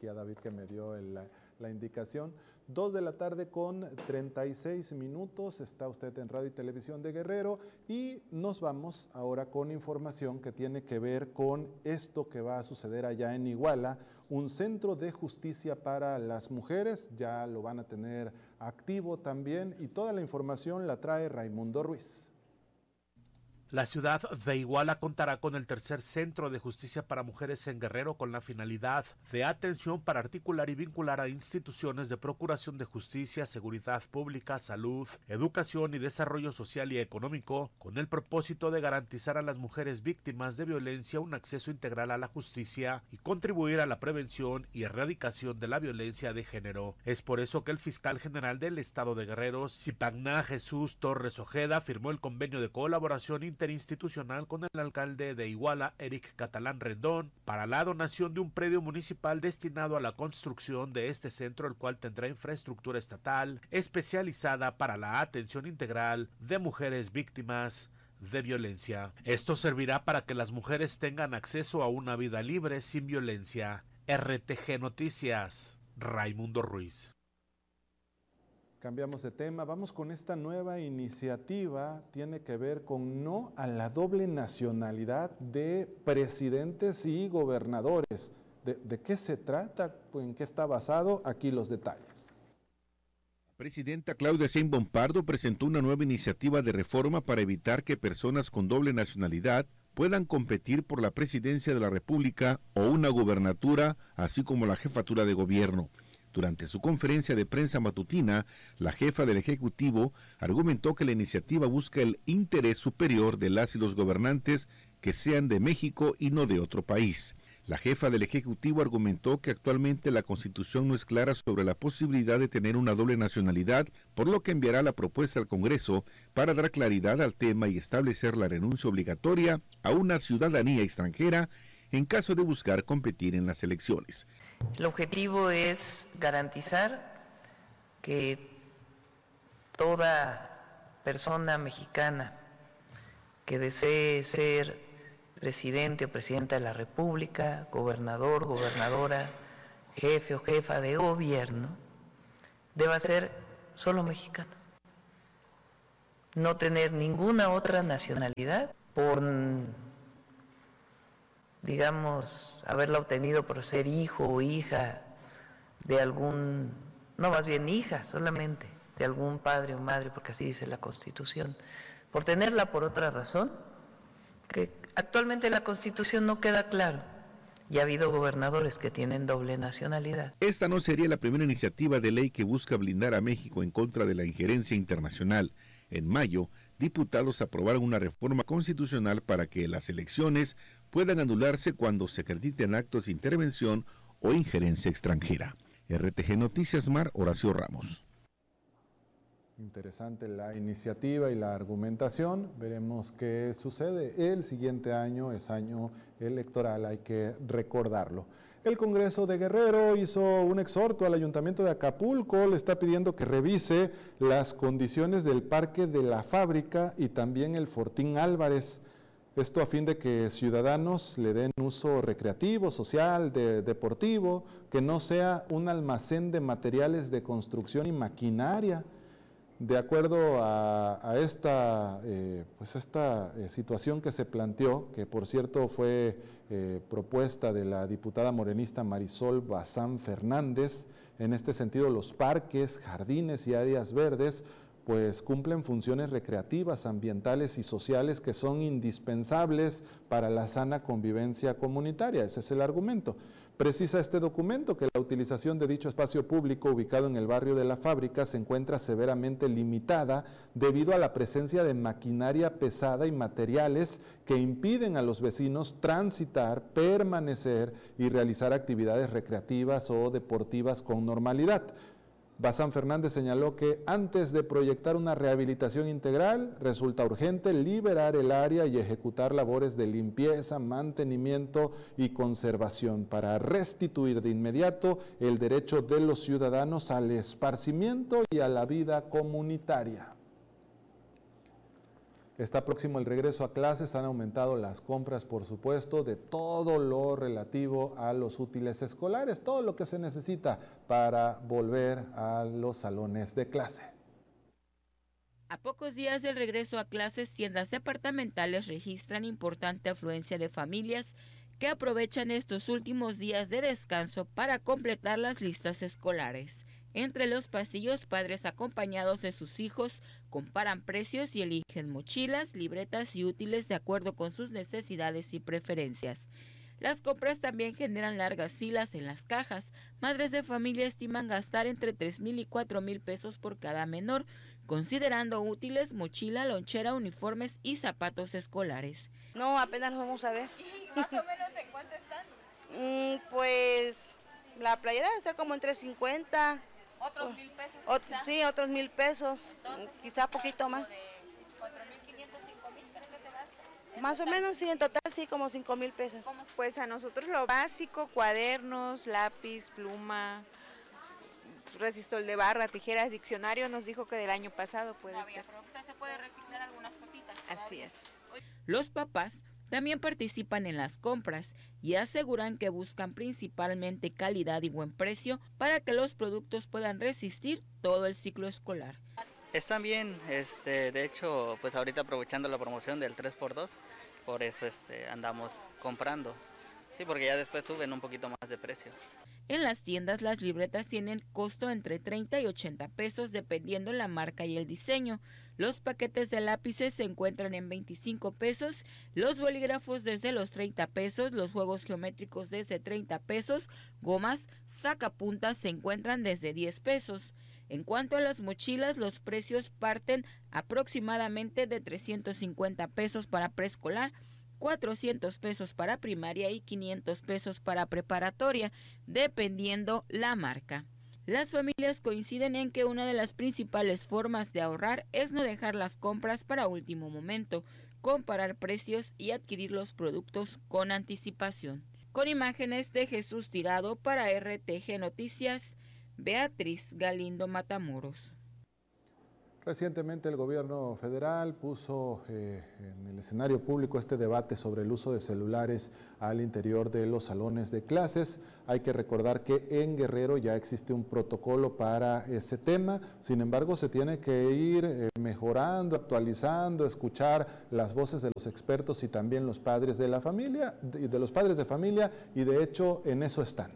aquí a David que me dio la indicación. 2 de la tarde con 36 minutos, está usted en Radio y Televisión de Guerrero y nos vamos ahora con información que tiene que ver con esto que va a suceder allá en Iguala, un centro de justicia para las mujeres, ya lo van a tener activo también y toda la información la trae Raimundo Ruiz. La ciudad de Iguala contará con el tercer centro de justicia para mujeres en Guerrero con la finalidad de atención para articular y vincular a instituciones de procuración de justicia, seguridad pública, salud, educación y desarrollo social y económico, con el propósito de garantizar a las mujeres víctimas de violencia un acceso integral a la justicia y contribuir a la prevención y erradicación de la violencia de género. Es por eso que el fiscal general del estado de Guerrero, Zipagná Jesús Torres Ojeda, firmó el convenio de colaboración interinstitucional con el alcalde de Iguala, Eric Catalán Rendón, para la donación de un predio municipal destinado a la construcción de este centro, el cual tendrá infraestructura estatal especializada para la atención integral de mujeres víctimas de violencia. Esto servirá para que las mujeres tengan acceso a una vida libre sin violencia. RTG Noticias, Raimundo Ruiz. Cambiamos de tema, vamos con esta nueva iniciativa, tiene que ver con no a la doble nacionalidad de presidentes y gobernadores. ¿De qué se trata? ¿En qué está basado? Aquí los detalles. La presidenta Claudia Sheinbaum Pardo presentó una nueva iniciativa de reforma para evitar que personas con doble nacionalidad puedan competir por la presidencia de la República o una gubernatura, así como la jefatura de gobierno. Durante su conferencia de prensa matutina, la jefa del Ejecutivo argumentó que la iniciativa busca el interés superior de las y los gobernantes que sean de México y no de otro país. La jefa del Ejecutivo argumentó que actualmente la Constitución no es clara sobre la posibilidad de tener una doble nacionalidad, por lo que enviará la propuesta al Congreso para dar claridad al tema y establecer la renuncia obligatoria a una ciudadanía extranjera en caso de buscar competir en las elecciones. El objetivo es garantizar que toda persona mexicana que desee ser presidente o presidenta de la República, gobernador, gobernadora, jefe o jefa de gobierno, deba ser solo mexicano. No tener ninguna otra nacionalidad por, digamos, haberla obtenido por ser hijo o hija de algún, no, más bien hija solamente, de algún padre o madre, porque así dice la Constitución, por tenerla por otra razón, que actualmente en la Constitución no queda claro, y ha habido gobernadores que tienen doble nacionalidad. Esta no sería la primera iniciativa de ley que busca blindar a México en contra de la injerencia internacional. En mayo, diputados aprobaron una reforma constitucional para que las elecciones puedan anularse cuando se acrediten actos de intervención o injerencia extranjera. RTG Noticias Mar, Horacio Ramos. Interesante la iniciativa y la argumentación. Veremos qué sucede. El siguiente año es año electoral, hay que recordarlo. El Congreso de Guerrero hizo un exhorto al Ayuntamiento de Acapulco, le está pidiendo que revise las condiciones del Parque de la Fábrica y también el Fortín Álvarez. Esto a fin de que ciudadanos le den uso recreativo, social, deportivo, que no sea un almacén de materiales de construcción y maquinaria. De acuerdo a esta situación que se planteó, que por cierto fue propuesta de la diputada morenista Marisol Bazán Fernández, en este sentido los parques, jardines y áreas verdes pues cumplen funciones recreativas, ambientales y sociales que son indispensables para la sana convivencia comunitaria. Ese es el argumento. Precisa este documento que la utilización de dicho espacio público ubicado en el barrio de la Fábrica se encuentra severamente limitada debido a la presencia de maquinaria pesada y materiales que impiden a los vecinos transitar, permanecer y realizar actividades recreativas o deportivas con normalidad. Bazán Fernández señaló que antes de proyectar una rehabilitación integral, resulta urgente liberar el área y ejecutar labores de limpieza, mantenimiento y conservación para restituir de inmediato el derecho de los ciudadanos al esparcimiento y a la vida comunitaria. Está próximo el regreso a clases, han aumentado las compras, por supuesto, de todo lo relativo a los útiles escolares, todo lo que se necesita para volver a los salones de clase. A pocos días del regreso a clases, tiendas departamentales registran importante afluencia de familias que aprovechan estos últimos días de descanso para completar las listas escolares. Entre los pasillos, padres acompañados de sus hijos comparan precios y eligen mochilas, libretas y útiles de acuerdo con sus necesidades y preferencias. Las compras también generan largas filas en las cajas. Madres de familia estiman gastar entre 3,000 y 4,000 pesos por cada menor, considerando útiles, mochila, lonchera, uniformes y zapatos escolares. No, apenas nos vamos a ver. ¿Y más o menos en cuánto están? Pues la playera debe estar como entre 50. ¿Otros 1,000 pesos? Sí, otros 1,000 pesos, quizá poquito más. ¿De 4,500, 5,000 creo que se gasta? Más o menos, sí, en total sí, como 5,000 pesos. Pues a nosotros lo básico, cuadernos, lápiz, pluma, resistol de barra, tijeras, diccionario, nos dijo que del año pasado puede ser. Pero usted se puede reciclar algunas cositas. Así es. Los papás también participan en las compras y aseguran que buscan principalmente calidad y buen precio para que los productos puedan resistir todo el ciclo escolar. Están bien, de hecho, pues ahorita aprovechando la promoción del 3x2, por eso andamos comprando. Sí, porque ya después suben un poquito más de precio. En las tiendas las libretas tienen costo entre 30 y 80 pesos dependiendo la marca y el diseño. Los paquetes de lápices se encuentran en 25 pesos, los bolígrafos desde los 30 pesos, los juegos geométricos desde 30 pesos, gomas, sacapuntas se encuentran desde 10 pesos. En cuanto a las mochilas, los precios parten aproximadamente de 350 pesos para preescolar, 400 pesos para primaria y 500 pesos para preparatoria, dependiendo la marca. Las familias coinciden en que una de las principales formas de ahorrar es no dejar las compras para último momento, comparar precios y adquirir los productos con anticipación. Con imágenes de Jesús Tirado para RTG Noticias, Beatriz Galindo Matamoros. Recientemente el gobierno federal puso en el escenario público este debate sobre el uso de celulares al interior de los salones de clases. Hay que recordar que en Guerrero ya existe un protocolo para ese tema, sin embargo se tiene que ir mejorando, actualizando, escuchar las voces de los expertos y también los padres de la familia, de los padres de familia, y de hecho en eso están.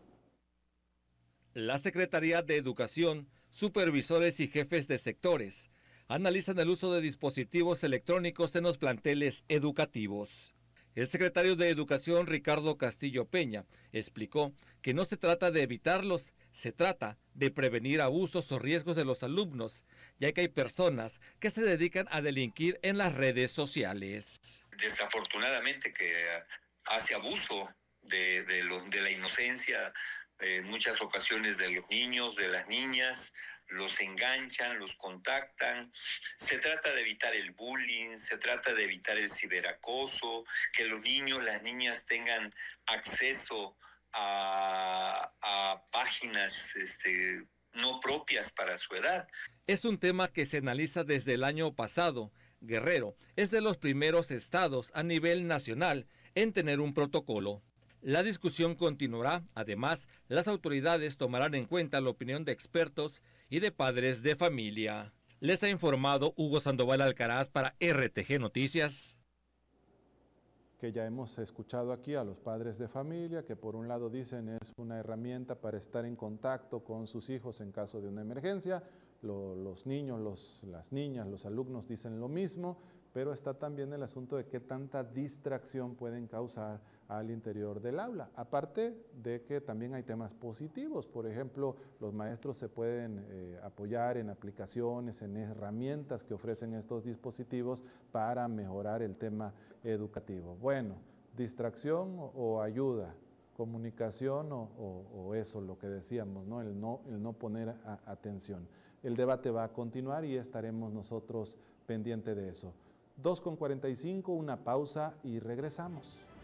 La Secretaría de Educación, supervisores y jefes de sectores analizan el uso de dispositivos electrónicos en los planteles educativos. El secretario de Educación, Ricardo Castillo Peña, explicó que no se trata de evitarlos, se trata de prevenir abusos o riesgos de los alumnos, ya que hay personas que se dedican a delinquir en las redes sociales. Desafortunadamente que hace abuso de la inocencia, en muchas ocasiones de los niños, de las niñas, los enganchan, los contactan. Se trata de evitar el bullying, se trata de evitar el ciberacoso, que los niños, las niñas tengan acceso a páginas no propias para su edad. Es un tema que se analiza desde el año pasado. Guerrero es de los primeros estados a nivel nacional en tener un protocolo. La discusión continuará. Además, las autoridades tomarán en cuenta la opinión de expertos y de padres de familia. Les ha informado Hugo Sandoval Alcaraz para RTG Noticias. Que ya hemos escuchado aquí a los padres de familia, que por un lado dicen es una herramienta para estar en contacto con sus hijos en caso de una emergencia. Los niños, las niñas, los alumnos dicen lo mismo, pero está también el asunto de qué tanta distracción pueden causar al interior del aula. Aparte de que también hay temas positivos, por ejemplo, los maestros se pueden apoyar en aplicaciones, en herramientas que ofrecen estos dispositivos para mejorar el tema educativo. Bueno, distracción o ayuda, comunicación o eso, lo que decíamos, ¿no? El no poner atención. El debate va a continuar y estaremos nosotros pendientes de eso. 2:45, una pausa y regresamos.